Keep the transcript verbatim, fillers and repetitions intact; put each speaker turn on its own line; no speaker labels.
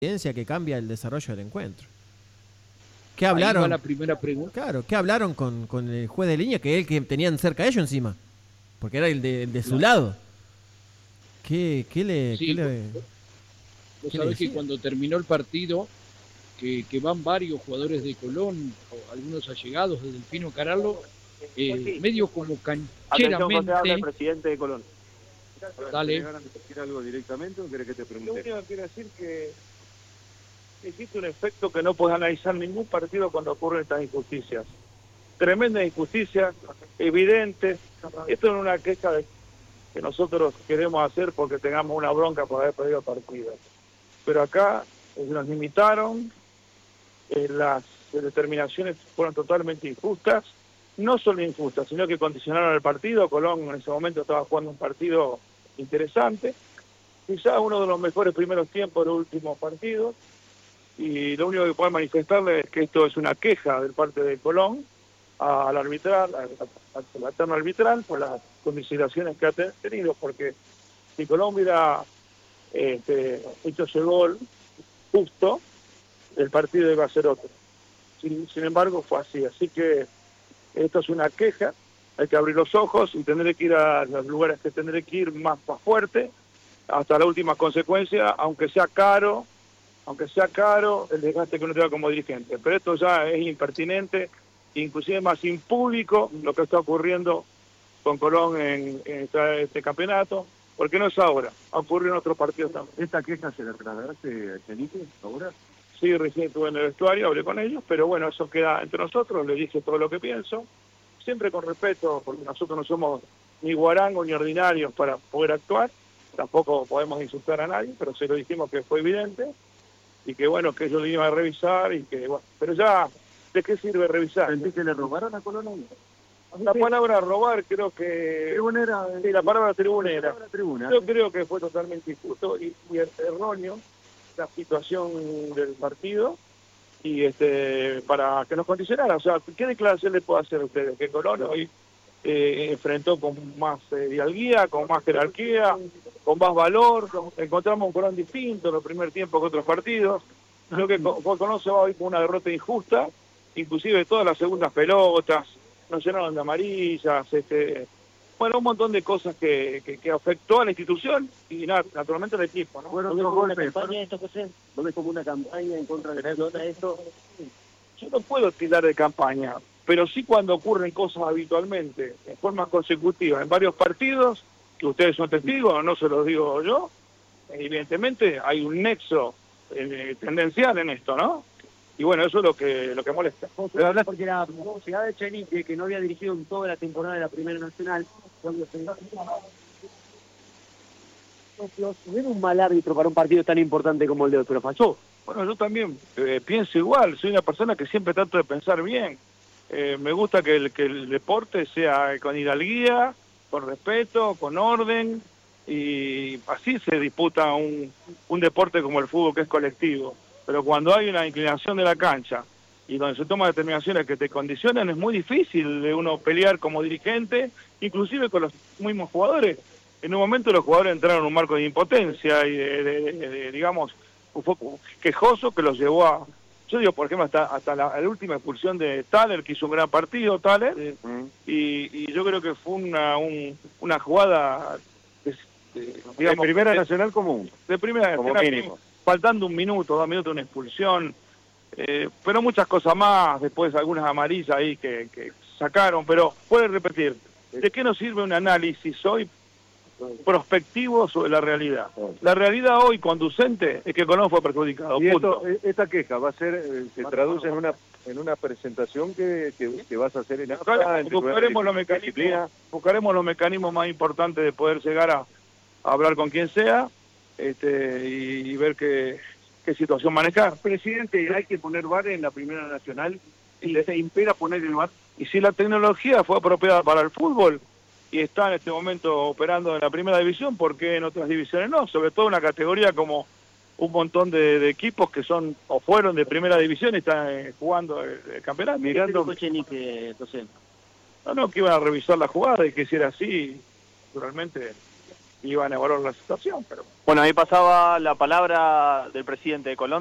que cambia el desarrollo del encuentro. ¿Qué hablaron?
Ahí va la primera pregunta.
Claro, ¿qué hablaron con, con el juez de línea? Que es el que tenían cerca a ellos encima. Porque era el de, el de su
Claro.
lado. ¿Qué, qué le...?
Sí,
qué le
vos
¿qué
sabés
le
que cuando terminó el partido, que, que van varios jugadores de Colón, o algunos allegados de Delfino Carallo, eh, medio como cancheramente...
habla el presidente de Colón.
Dale.
¿Tienes ganas de decir algo directamente o querés que te pregunte?
Lo único que quiero decir que existe un efecto que no puede analizar ningún partido cuando ocurren estas injusticias. Tremendas injusticias, evidentes. Esto no es una queja de, que nosotros queremos hacer porque tengamos una bronca por haber perdido el partido. Pero acá eh, nos limitaron, eh, las determinaciones fueron totalmente injustas, no solo injustas, sino que condicionaron el partido. Colón en ese momento estaba jugando un partido interesante, quizás uno de los mejores primeros tiempos de los últimos partidos, y lo único que puedo manifestarle es que esto es una queja de parte de Colón al arbitral, al paterno arbitral, por las consideraciones que ha tenido, porque si Colón hubiera este, hecho ese gol justo, el partido iba a ser otro. Sin, sin embargo, fue así. Así que esto es una queja, hay que abrir los ojos y tendré que ir a los lugares que tendré que ir más, más fuerte, hasta la última consecuencia, aunque sea caro, aunque sea caro el desgaste que uno tenga como dirigente. Pero esto ya es impertinente, inclusive más impúblico lo que está ocurriendo con Colón en, en este, este campeonato, porque no es ahora, ha ocurrido en otros partidos también.
¿Esta queja se la trasladaste a Chenique ahora?
Sí, recién estuve en el vestuario, hablé con ellos, pero bueno, eso queda entre nosotros, les dije todo lo que pienso, siempre con respeto, porque nosotros no somos ni guarangos ni ordinarios para poder actuar, tampoco podemos insultar a nadie, pero se lo dijimos que fue evidente, y que bueno, que ellos lo iban a revisar, y que bueno, pero ya, ¿de qué sirve revisar?
¿Sentís que le robaron a Colón?
La palabra robar creo que...
Tribunera.
Sí, la palabra tribunera.
La tribuna.
Yo creo que fue totalmente injusto y, y erróneo la situación del partido, y este para que nos condicionara. O sea, ¿qué declaración le puedo hacer a ustedes? Que Colón hoy eh, enfrentó con más eh, dialguía, con más jerarquía, con más valor. Encontramos un Colón distinto en el primer tiempo que otros partidos. Creo que Colón se va hoy con una derrota injusta, inclusive todas las segundas pelotas nos llenaron de amarillas, este, bueno, un montón de cosas que, que, que afectó a la institución y nada, naturalmente al equipo, ¿no?
Bueno,
¿Lo
¿Vos ves como una campaña en contra de esto?
Yo no puedo tirar de campaña, pero sí cuando ocurren cosas habitualmente, en forma consecutiva, en varios partidos, que ustedes son testigos, no se los digo yo, evidentemente hay un nexo eh, tendencial en esto, ¿no? Y bueno, eso es lo que lo que molesta.
Pero hablas porque la llegada de Chenique, que no había dirigido en toda la temporada de la Primera Nacional, cuando se no era un mal árbitro para un partido tan importante como el de hoy, pero falló.
Bueno, yo también eh, pienso igual, soy una persona que siempre trato de pensar bien. Eh, me gusta que el, que el deporte sea con hidalguía, con respeto, con orden, y así se disputa un, un deporte como el fútbol, que es colectivo. Pero cuando hay una inclinación de la cancha y donde se toman determinaciones que te condicionan, es muy difícil de uno pelear como dirigente, inclusive con los mismos jugadores. En un momento los jugadores entraron en un marco de impotencia y de, de, de, de digamos, un poco quejoso que los llevó a... Yo digo, por ejemplo, hasta, hasta la, la última expulsión de Thaler, que hizo un gran partido, Thaler, sí. y, y yo creo que fue una, un, una jugada... De, de, digamos,
de Primera
de,
Nacional común.
De Primera
como
Nacional
mínimo.
Faltando un minuto, dos minutos, una expulsión, eh, pero muchas cosas más, después algunas amarillas ahí que, que sacaron, pero puede repetir, ¿de qué nos sirve un análisis hoy prospectivo sobre la realidad? La realidad hoy conducente es que Colón fue perjudicado.
Y
punto.
esto, esta queja va a ser, eh, se traduce en una en una presentación que, que, que vas a hacer en
acá. Buscaremos los mecanismos, buscaremos los mecanismos más importantes de poder llegar a, a hablar con quien sea. Este, y, y ver qué, qué situación manejar.
Presidente, hay que poner V A R en la Primera Nacional y se impera poner el V A R.
Y si la tecnología fue apropiada para el fútbol y está en este momento operando en la Primera División, ¿por qué en otras divisiones no? Sobre todo una categoría como un montón de, de equipos que son o fueron de Primera División y están eh, jugando el, el campeonato.
Mirando...
No, no, que iban a revisar la jugada y que si era así, naturalmente iban a evaluar la situación. Pero
Bueno, ahí pasaba la palabra del presidente de Colón.